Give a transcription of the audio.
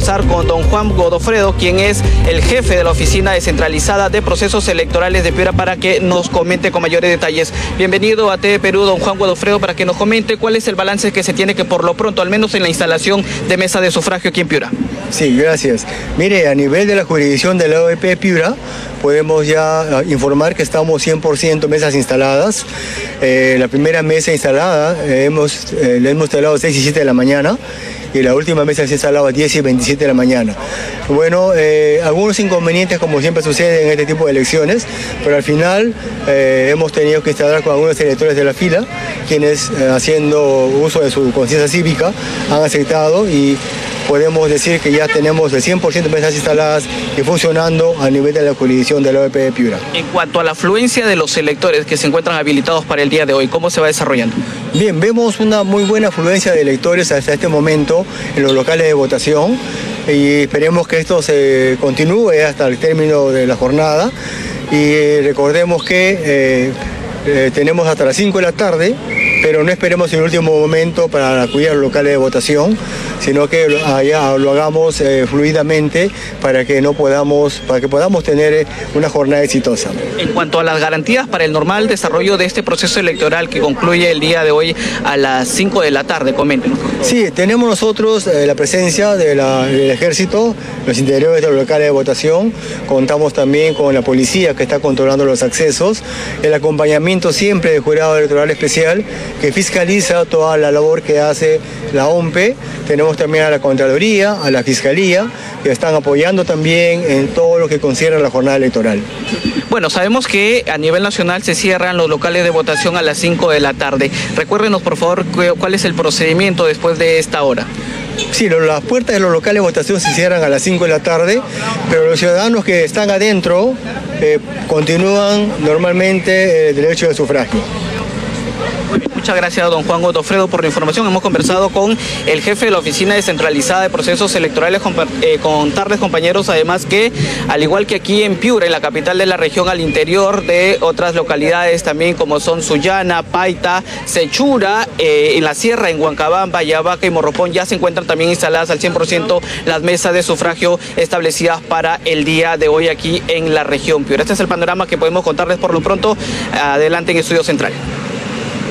conversar con don Juan Godofredo, quien es el jefe de la Oficina Descentralizada de Procesos Electorales de Piura, para que nos comente con mayores detalles. Bienvenido a TV Perú, don Juan Godofredo, para que nos comente cuál es el balance que se tiene que por lo pronto, al menos en la instalación de mesa de sufragio aquí en Piura. Sí, gracias. Mire, a nivel de la jurisdicción de la OEP Piura, podemos ya informar que estamos 100% mesas instaladas. La primera mesa instalada la hemos instalado a 6 y 7 de la mañana, y la última mesa se instalaba a 10 y 27 de la mañana. Bueno, algunos inconvenientes, como siempre sucede en este tipo de elecciones, pero al final hemos tenido que instalar con algunos electores de la fila, quienes haciendo uso de su conciencia cívica han aceptado, y podemos decir que ya tenemos el 100% de mesas instaladas y funcionando a nivel de la jurisdicción de la OEP de Piura. En cuanto a la afluencia de los electores que se encuentran habilitados para el día de hoy, ¿cómo se va desarrollando? Bien, vemos una muy buena afluencia de electores hasta este momento en los locales de votación, y esperemos que esto se continúe hasta el término de la jornada. Y recordemos que tenemos hasta las 5 de la tarde, pero no esperemos en el último momento para acudir a los locales de votación, sino que allá lo hagamos fluidamente para que podamos tener una jornada exitosa. En cuanto a las garantías para el normal desarrollo de este proceso electoral que concluye el día de hoy a las 5 de la tarde, coméntenos. Sí, tenemos nosotros la presencia del Ejército, los interiores de los locales de votación, contamos también con la policía que está controlando los accesos, el acompañamiento siempre del Jurado Electoral Especial, que fiscaliza toda la labor que hace la OMPE. Tenemos también a la Contraloría, a la Fiscalía, que están apoyando también en todo lo que concierne a la jornada electoral. Bueno, sabemos que a nivel nacional se cierran los locales de votación a las 5 de la tarde. Recuérdenos, por favor, cuál es el procedimiento después de esta hora. Sí, las puertas de los locales de votación se cierran a las 5 de la tarde, pero los ciudadanos que están adentro continúan normalmente el derecho de sufragio. Muchas gracias, don Juan Godofredo, por la información. Hemos conversado con el jefe de la Oficina Descentralizada de Procesos Electorales, contarles, compañeros, además que, al igual que aquí en Piura, en la capital de la región, al interior de otras localidades también, como son Sullana, Paita, Sechura, en la sierra, en Huancabamba, Yabaca y Morropón, ya se encuentran también instaladas al 100% las mesas de sufragio establecidas para el día de hoy aquí en la región Piura. Este es el panorama que podemos contarles por lo pronto. Adelante en Estudio Central.